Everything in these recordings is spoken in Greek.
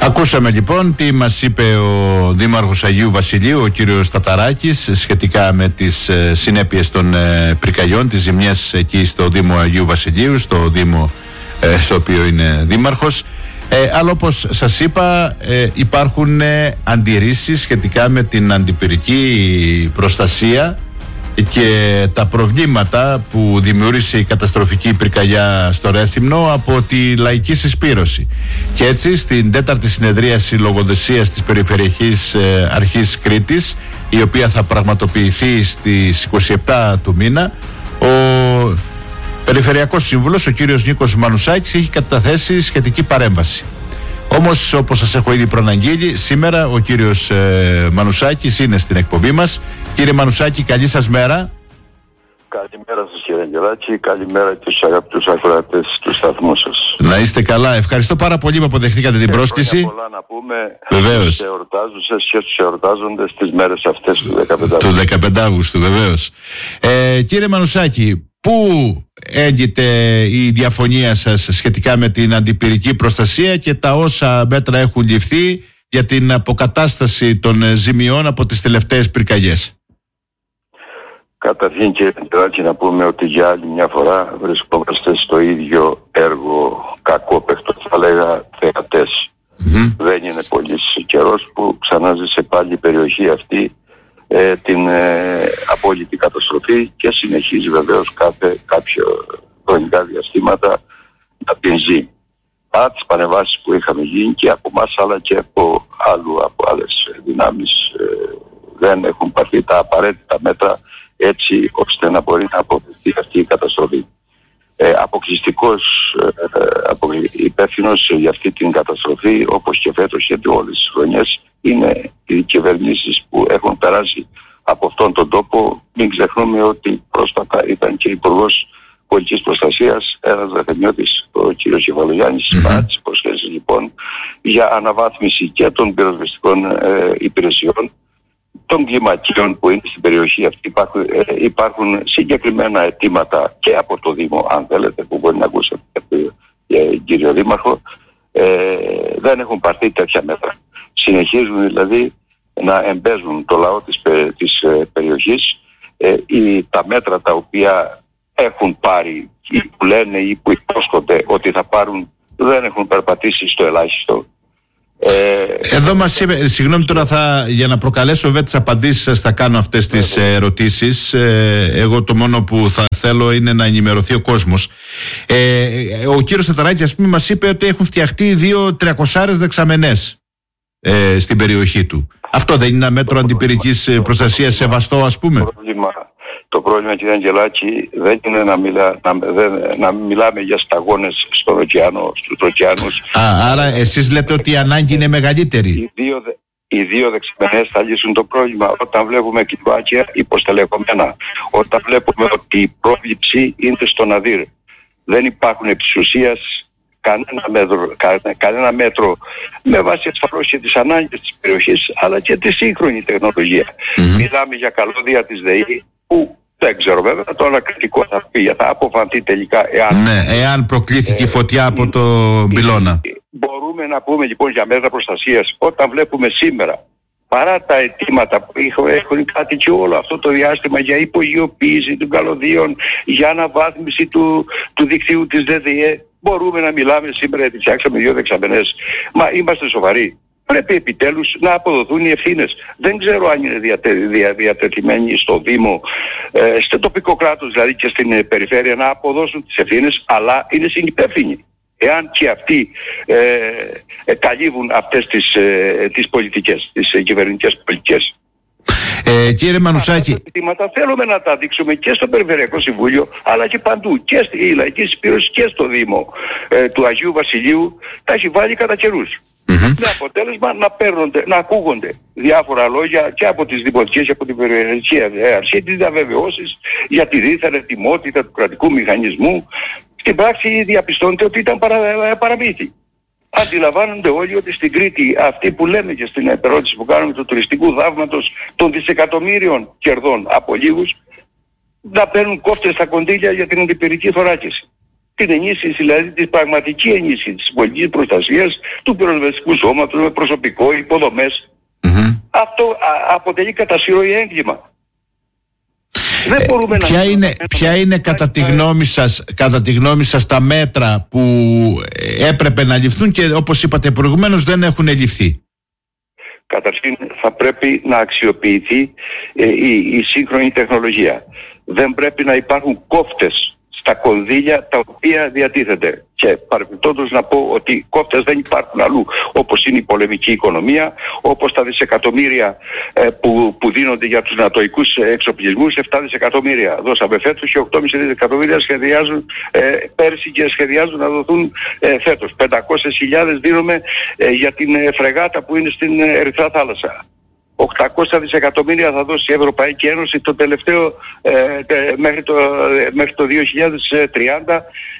Ακούσαμε λοιπόν τι μας είπε ο Δήμαρχος Αγίου Βασιλείου, ο κύριος Ταταράκης, σχετικά με τις συνέπειες των πυρκαγιών, τις ζημιές εκεί στο Δήμο Αγίου Βασιλείου, στο Δήμο στο οποίο είναι δήμαρχος. Αλλά όπως σας είπα, υπάρχουν αντιρρήσεις σχετικά με την αντιπυρική προστασία και τα προβλήματα που δημιούργησε η καταστροφική πυρκαγιά στο Ρέθυμνο από τη λαϊκή συσπήρωση. Και έτσι στην τέταρτη συνεδρίαση λογοδεσίας της Περιφερειακής Αρχής Κρήτης, η οποία θα πραγματοποιηθεί στις 27 του μήνα, ο Περιφερειακός Σύμβουλος, ο κύριος Νίκος Μανουσάκης, έχει καταθέσει σχετική παρέμβαση. Όμως, όπως σας έχω ήδη προαναγγείλει, σήμερα ο κύριος Μανουσάκης είναι στην εκπομπή μας. Κύριε Μανουσάκη, καλή σας μέρα. Καλημέρα σας κύριε Αγγελάκη, καλημέρα και στους αγαπητούς ακροατές του σταθμού σας. Να είστε καλά, ευχαριστώ πάρα πολύ που αποδεχτήκατε την πρόσκληση. Χρόνια πολλά να πούμε. Βεβαίως. Στους εορτάζουσες και στους εορτάζοντες τις μέρες αυτές του 15 Του 15 Αύγουστου, βεβαίως. Κύριε Μανουσάκη, πού έγκυται η διαφωνία σας σχετικά με την αντιπυρική προστασία και τα όσα μέτρα έχουν ληφθεί για την αποκατάσταση των ζημιών από τις τελευταίες πυρκαγιές? Καταρχήν κύριε Αγγελάκη, να πούμε ότι για άλλη μια φορά βρισκόμαστε στο ίδιο έργο κακόπαιχτο, θα λέγα θεατές. Δεν είναι πολύ καιρός που ξανάζησε πάλι η περιοχή αυτή την απόλυτη καταστροφή και συνεχίζει βεβαίως κάποιο χρονικά διαστήματα να την ζει. Παρά τις παρεμβάσεις που είχαμε γίνει και από εμάς αλλά και από άλλες δυνάμεις, δεν έχουν πάρθει τα απαραίτητα μέτρα έτσι ώστε να μπορεί να αποφευθεί αυτή η καταστροφή. Αποκλειστικός υπεύθυνος για αυτή την καταστροφή, όπως και φέτος και όλες τις χρονιές, είναι οι κυβερνήσεις που έχουν περάσει από αυτόν τον τόπο. Μην ξεχνούμε ότι πρόσφατα ήταν και υπουργός πολιτικής προστασίας, ένας Ρεθεμιώτης, ο κ. Κεφαλογιάννης, τις προσχέσεις λοιπόν για αναβάθμιση και των πυροσβεστικών υπηρεσιών, των κλιματικών που είναι στην περιοχή αυτή. Υπάρχουν συγκεκριμένα αιτήματα και από το Δήμο, αν θέλετε, που μπορεί να ακούσετε από τον κύριο Δήμαρχο. Δεν έχουν πάρθει τέτοια μέτρα. Συνεχίζουν δηλαδή να εμπέζουν το λαό της περιοχής. Τα μέτρα τα οποία έχουν πάρει ή που λένε ή που υπόσχονται ότι θα πάρουν δεν έχουν περπατήσει στο ελάχιστο. Εδώ μας είπε, συγγνώμη τώρα, για να προκαλέσω βέβαια τις απαντήσεις σας θα κάνω αυτές τις ερωτήσεις. Εγώ το μόνο που θα θέλω είναι να ενημερωθεί ο κόσμος. Ο κύριος Ταταράκης, ας πούμε, μας είπε ότι έχουν φτιαχτεί 2-300 δεξαμενές στην περιοχή του. Αυτό δεν είναι ένα μέτρο αντιπυρικής προστασίας σεβαστό, ας πούμε? Το πρόβλημα, κύριε Αγγελάκη, δεν είναι να μιλάμε για σταγόνες στον ωκεανό, στους ωκεανούς. Άρα εσείς λέτε ότι η ανάγκη είναι μεγαλύτερη. Οι δύο δεξαμενές θα λύσουν το πρόβλημα. Όταν βλέπουμε κλιμάκια υποστελεχωμένα, όταν βλέπουμε ότι η πρόληψη είναι στον αδύρ, δεν υπάρχουν επί της ουσίας κανένα μέτρο με βάση ασφαλώς και τις ανάγκες της περιοχής αλλά και τη σύγχρονη τεχνολογία. Μιλάμε για καλώδια της ΔΕΗ που δεν ξέρω βέβαια, το ανακριτικό θα πει, θα αποφανθεί τελικά εάν προκλήθηκε φωτιά από το πυλώνα. Μπορούμε να πούμε λοιπόν για μέτρα προστασίας όταν βλέπουμε σήμερα, παρά τα αιτήματα που έχουν κάτι και όλο αυτό το διάστημα για υπογειοποίηση των καλωδίων, για αναβάθμιση του δικτύου της ΔΔΕ, μπορούμε να μιλάμε σήμερα γιατί φτιάξαμε 2 δεξαμενές. Μα είμαστε σοβαροί? Πρέπει επιτέλους να αποδοθούν οι ευθύνες. Δεν ξέρω αν είναι διατεθειμένοι στο Δήμο, στο τοπικό κράτος δηλαδή και στην περιφέρεια να αποδώσουν τις ευθύνες, αλλά είναι συνυπεύθυνοι. Εάν και αυτοί καλύβουν αυτές τις πολιτικές, τις κυβερνητικές πολιτικές. Κύριε Μανουσάκη, θέλουμε να τα δείξουμε και στο Περιφερειακό Συμβούλιο αλλά και παντού και στη Λαϊκή Συσπήρωση και στο Δήμο του Αγίου Βασιλείου. Τα έχει βάλει κατά καιρούς. Με αποτέλεσμα να ακούγονται διάφορα λόγια και από τις δημοτικές και από την Περιφερειακή Αρχή, τις διαβεβαιώσεις για τη δίθεν ετοιμότητα του κρατικού μηχανισμού. Στην πράξη διαπιστώνεται ότι ήταν παραμύθι. Αντιλαμβάνονται όλοι ότι στην Κρήτη, αυτή που λέμε και στην επερώτηση που κάνουμε του τουριστικού θαύματος των δισεκατομμύριων κερδών από λίγους, να παίρνουν κόφτες στα κονδύλια για την αντιπυρική θωράκιση. την ενίσχυση, δηλαδή την πραγματική ενίσχυση της πολιτικής προστασίας, του πυροσβεστικού σώματος, με προσωπικό, υποδομές. Αυτό αποτελεί κατά συρροή έγκλημα. Δεν μπορούμε ποια είναι κατά τη γνώμη σας τα μέτρα που έπρεπε να ληφθούν και όπως είπατε προηγουμένως δεν έχουν ληφθεί? Καταρχήν θα πρέπει να αξιοποιηθεί η σύγχρονη τεχνολογία. Δεν πρέπει να υπάρχουν κόφτες στα κονδύλια τα οποία διατίθεται. Και παρεμπιπτόντως να πω ότι κόφτες δεν υπάρχουν αλλού, όπως είναι η πολεμική οικονομία, όπως τα δισεκατομμύρια που δίνονται για τους νατοικούς εξοπλισμούς, 7 δισεκατομμύρια δώσαμε φέτος και 8,5 δισεκατομμύρια σχεδιάζουν πέρσι και σχεδιάζουν να δοθούν φέτος. 500.000 δίνουμε για την φρεγάτα που είναι στην Ερυθρά Θάλασσα. 800 δισεκατομμύρια θα δώσει η Ευρωπαϊκή Ένωση το τελευταίο μέχρι το 2030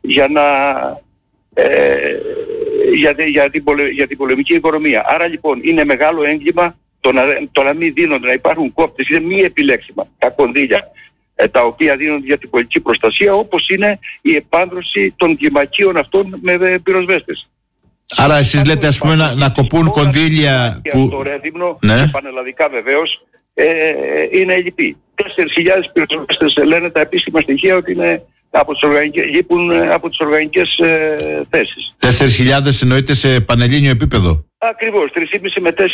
για την πολεμική οικονομία. Άρα λοιπόν είναι μεγάλο έγκλημα το να μην δίνονται, να υπάρχουν κόφτες, είναι μη επιλέξιμα τα κονδύλια τα οποία δίνονται για την πολιτική προστασία, όπως είναι η επάνδρωση των κλιμακίων αυτών με πυροσβέστες. Άρα εσείς λέτε ας πούμε να κοπούν κονδύλια που... Το Ρέδυμνο, και πανελλαδικά βεβαίως, είναι ελλειπή. 4.000 πυροσβέστες λένε τα επίσημα στοιχεία ότι είναι λείπουν από τις οργανικές θέσεις. 4.000 εννοείται σε πανελλήνιο επίπεδο? Ακριβώς, 3.500 με 4.000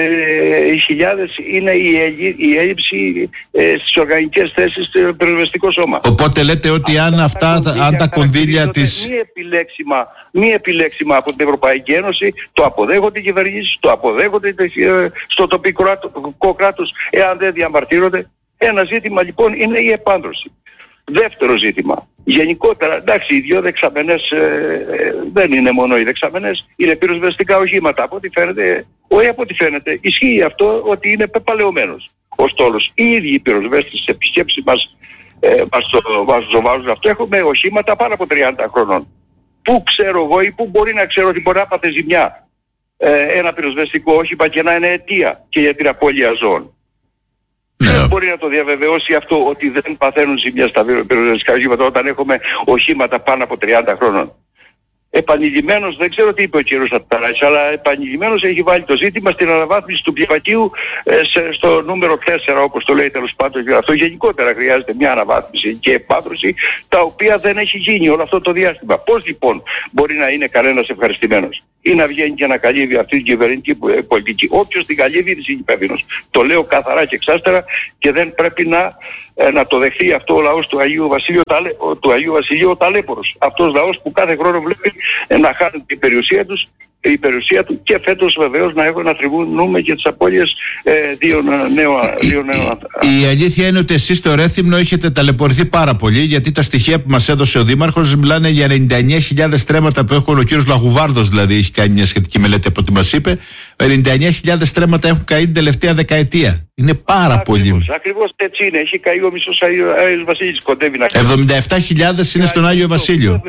είναι η έλλειψη στις οργανικές θέσεις στο πυροσβεστικό σώμα. Οπότε λέτε ότι αν τα κονδύλια της... Μη επιλέξιμα από την Ευρωπαϊκή Ένωση, το αποδέχονται οι κυβερνήσεις, το αποδέχονται στο τοπικό κράτος, εάν δεν διαμαρτύρονται. Ένα ζήτημα λοιπόν είναι η επάνδρωση. Δεύτερο ζήτημα. Γενικότερα, εντάξει, οι δύο δεξαμενές δεν είναι μόνο οι δεξαμενές, είναι πυροσβεστικά οχήματα. Από ό,τι φαίνεται, ισχύει αυτό ότι είναι πεπαλαιωμένος ο στόλος. Οι ίδιοι οι πυροσβέστες στις επισκέψεις μας το βάζουν αυτό. Έχουμε οχήματα πάνω από 30 χρονών. Πού ξέρω εγώ ή πού μπορεί να ξέρω ότι μπορεί να πάθει ζημιά ένα πυροσβεστικό όχημα και να είναι αιτία και για την απώλεια ζώων? Ποιος μπορεί να το διαβεβαιώσει αυτό, ότι δεν παθαίνουν ζημιά στα πυροσβεστικά οχήματα όταν έχουμε οχήματα πάνω από 30 χρόνων? Επανειλημμένος, δεν ξέρω τι είπε ο κύριος Σταταράκης, αλλά επανειλημμένος έχει βάλει το ζήτημα στην αναβάθμιση του πιεβατίου στο νούμερο 4, όπως το λέει τέλος πάντων. Αυτό γενικότερα χρειάζεται μια αναβάθμιση και επάνδρωση, τα οποία δεν έχει γίνει όλο αυτό το διάστημα. Πώς λοιπόν μπορεί να είναι κανένας ευχαριστημένος ή να βγαίνει και να καλύβει αυτή την κυβερνητική πολιτική? Όποιος την καλύβει είναι υπεύθυνος. Το λέω καθαρά και εξάστερα και δεν πρέπει να το δεχθεί αυτό ο λαός του Αγίου Βασιλείου ο ταλέπορος. Αυτός ο λαός που κάθε χρόνο βλέπει να χάνουν την περιουσία του και φέτος βεβαίως να θρηνούμε και τις απώλειες δύο νέων. Η αλήθεια είναι ότι εσείς στο Ρέθυμνο έχετε ταλαιπωρηθεί πάρα πολύ, γιατί τα στοιχεία που μας έδωσε ο Δήμαρχος μιλάνε για 99.000 στρέμματα που έχουν, ο κύριος Λαγουβάρδος δηλαδή έχει κάνει μια σχετική μελέτη από ό,τι μας είπε. 99.000 στρέμματα έχουν καεί την τελευταία δεκαετία. Είναι πάρα πολύ. Ακριβώς έτσι είναι. Έχει καεί ο μισός Άγιος Βασίλης, κοντεύει να καεί. 77.000 είναι στον Άγιο Βασίλειο.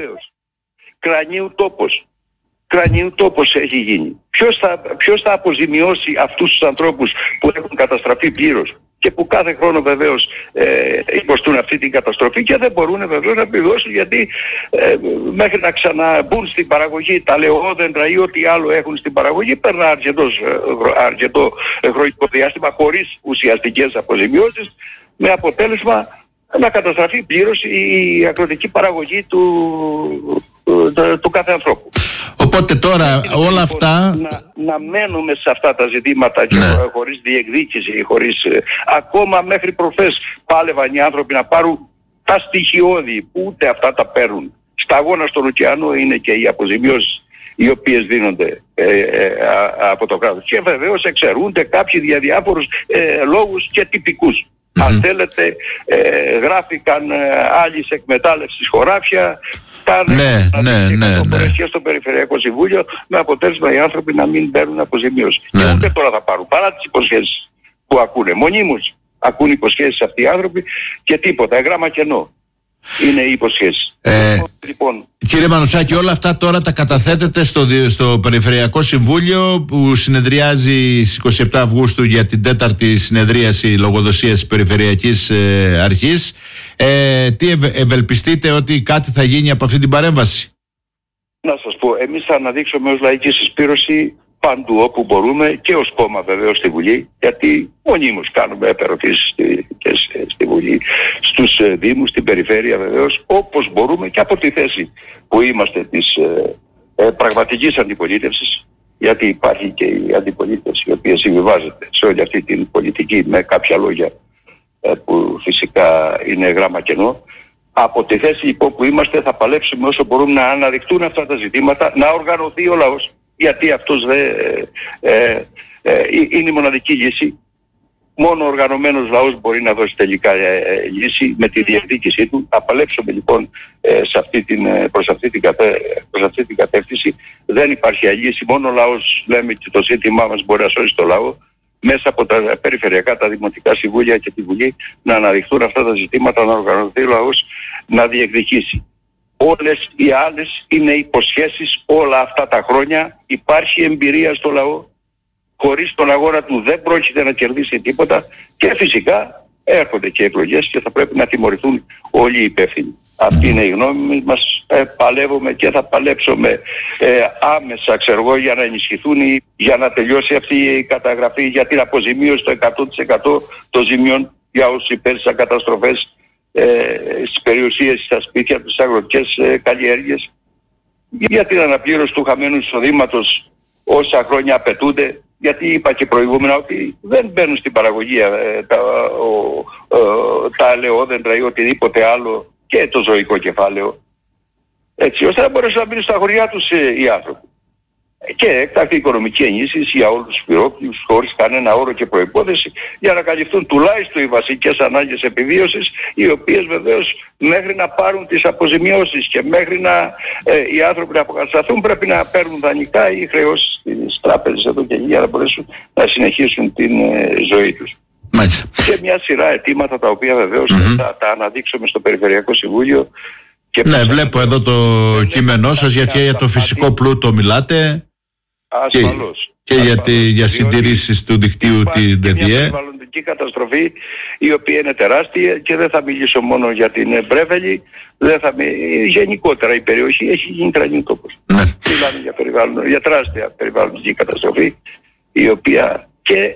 Κρανίου τόπος έχει γίνει. Ποιος θα αποζημιώσει αυτούς τους ανθρώπους που έχουν καταστραφεί πλήρως και που κάθε χρόνο βεβαίως υποστούν αυτή την καταστροφή και δεν μπορούν βεβαίως να πληρώσουν, γιατί μέχρι να ξαναμπούν στην παραγωγή τα λεωόδεντρα ή ό,τι άλλο έχουν στην παραγωγή περνά αρκετό χρονικό διάστημα χωρίς ουσιαστικές αποζημιώσεις, με αποτέλεσμα να καταστραφεί πλήρως η αγροτική παραγωγή του κάθε ανθρώπου. Οπότε τώρα όλα αυτά... Να μένουμε σε αυτά τα ζητήματα και χωρίς διεκδίκηση, ακόμα μέχρι προχθές πάλευαν οι άνθρωποι να πάρουν τα στοιχειώδη, που ούτε αυτά τα παίρνουν. Σταγόνα στον ωκεανό είναι και οι αποζημιώσεις οι οποίες δίνονται από το κράτος. Και βεβαίως εξαιρούνται κάποιοι για διάφορους λόγους και τυπικούς. Αν θέλετε, γράφηκαν άλλοι σε εκμετάλλευση χωράφια, και στο Περιφερειακό Συμβούλιο, με αποτέλεσμα οι άνθρωποι να μην παίρνουν αποζημίωση. Και ούτε τώρα θα πάρουν, παρά τις υποσχέσεις που ακούνε. Μονίμως ακούν υποσχέσεις αυτοί οι άνθρωποι και τίποτα, γράμμα κενό είναι οι υποσχέσεις. Λοιπόν, κύριε Μανουσάκη, όλα αυτά τώρα τα καταθέτετε στο Περιφερειακό Συμβούλιο που συνεδριάζει στις 27 Αυγούστου για την 4η συνεδρίαση λογοδοσίας της Περιφερειακής Αρχής. Τι ευελπιστείτε ότι κάτι θα γίνει από αυτή την παρέμβαση? Να σας πω, εμείς θα αναδείξουμε ως λαϊκή συσπήρωση παντού όπου μπορούμε και ως κόμμα βεβαίως στη Βουλή, γιατί μονίμως κάνουμε επερωτήσεις και στη Βουλή, στους Δήμους, στην Περιφέρεια βεβαίως, όπως μπορούμε και από τη θέση που είμαστε της πραγματικής αντιπολίτευσης, γιατί υπάρχει και η αντιπολίτευση η οποία συμβιβάζεται σε όλη αυτή την πολιτική με κάποια λόγια που φυσικά είναι γράμμα κενό. Από τη θέση λοιπόν που είμαστε θα παλέψουμε όσο μπορούμε να αναδειχτούν αυτά τα ζητήματα, να οργανωθεί ο λαός, γιατί αυτός είναι η μοναδική λύση. Μόνο ο οργανωμένος λαός μπορεί να δώσει τελικά λύση με τη διεκδίκησή του. Θα παλέψουμε λοιπόν προς αυτή την κατεύθυνση. Δεν υπάρχει άλλη λύση. Μόνο ο λαός, λέμε, και το ζήτημά μας μπορεί να σώσει το λαό. Μέσα από τα περιφερειακά, τα δημοτικά συμβούλια και τη Βουλή να αναδειχθούν αυτά τα ζητήματα, να οργανωθεί ο λαός, να διεκδικήσει. Όλες οι άλλες είναι υποσχέσεις όλα αυτά τα χρόνια. Υπάρχει εμπειρία στο λαό. Χωρίς τον αγώνα του δεν πρόκειται να κερδίσει τίποτα και φυσικά έρχονται και εκλογές και θα πρέπει να τιμωρηθούν όλοι οι υπεύθυνοι. Αυτή είναι η γνώμη μας. Παλεύουμε και θα παλέψουμε άμεσα, για να ενισχυθούν για να τελειώσει αυτή η καταγραφή για την αποζημίωση το 100% των ζημιών για όσους υπέρσαν καταστροφές στις περιουσίες, στα σπίτια, στις αγροτικές καλλιέργειες, για την αναπλήρωση του χαμένου εισοδήματος όσα χρόνια απαιτούνται. Γιατί είπα και προηγούμενα ότι δεν μπαίνουν στην παραγωγή τα ελαιόδεντρα ή οτιδήποτε άλλο και το ζωικό κεφάλαιο, έτσι ώστε να μπορέσουν να μπουν στα χωριά τους οι άνθρωποι. Και έκτακτη οικονομική ενίσχυση για όλους τους πυρόκλους χωρίς κανένα όρο και προϋπόθεση για να καλυφθούν τουλάχιστον οι βασικές ανάγκες επιβίωσης, οι οποίες βεβαίως μέχρι να πάρουν τις αποζημιώσεις και μέχρι να οι άνθρωποι να αποκατασταθούν πρέπει να παίρνουν δανεικά ή χρεώσεις στις τράπεζες εδώ και εκεί για να μπορέσουν να συνεχίσουν την ζωή τους. Μάλιστα. Και μια σειρά αιτήματα τα οποία βεβαίως θα τα αναδείξουμε στο Περιφερειακό Συμβούλιο. Και ναι, βλέπω εδώ το κείμενό σας γιατί για το φυσικό πλούτο μιλάτε. Ασφαλώς. Και για συντηρήσεις του δικτύου την ΔΕΔΙΕ. Μια περιβαλλοντική καταστροφή η οποία είναι τεράστια και δεν θα μιλήσω μόνο για την Μπρέβελη, γενικότερα η περιοχή έχει γίνει τραγινοτόπος. Ναι. Μιλάμε για τεράστια περιβαλλοντική καταστροφή η οποία και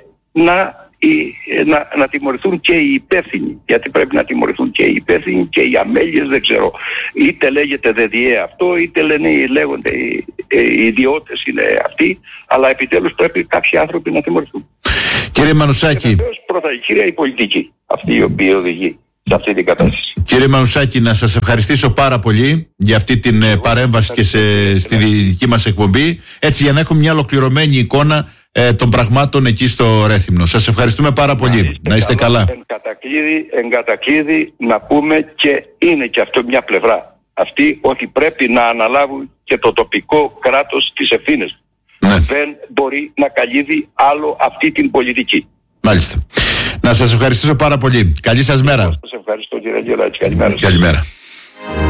να τιμωρηθούν και οι υπεύθυνοι, γιατί πρέπει να τιμωρηθούν και οι υπεύθυνοι και οι αμέλειες, δεν ξέρω, είτε λέγεται ΔΕΔΙΕ αυτό, είτε λέγονται οι ιδιώτες είναι αυτοί, αλλά επιτέλους πρέπει κάποιοι άνθρωποι να τιμωρηθούν. Κύριε Μανουσάκη, και βεβαίως πρώτα η κυρία η πολιτική, αυτή η οποία οδηγεί σε αυτή την κατάσταση. Κύριε Μανουσάκη, να σας ευχαριστήσω πάρα πολύ για αυτή την παρέμβαση και στη δική μας εκπομπή, έτσι για να έχουμε μια ολοκληρωμένη εικόνα των πραγμάτων εκεί στο Ρέθυμνο. Σας ευχαριστούμε πάρα πολύ. Να είστε καλά. Εν κατακλείδη να πούμε, και είναι και αυτό μια πλευρά αυτή, ότι πρέπει να αναλάβουν και το τοπικό κράτος τις ευθύνες. Ναι. Δεν μπορεί να καλύβει άλλο αυτή την πολιτική. Μάλιστα. Να σας ευχαριστήσω πάρα πολύ. Καλή σας μέρα. Σας ευχαριστώ κύριε Αγγελάκη. Καλημέρα. Καλημέρα.